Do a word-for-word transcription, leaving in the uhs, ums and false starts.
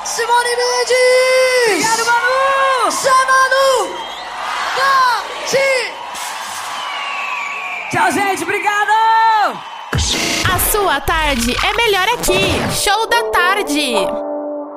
Simone Mendes! Obrigado, Manu! Zé Manu! Tati! Tchau, gente, obrigado! A sua tarde é melhor aqui. Show da Tarde.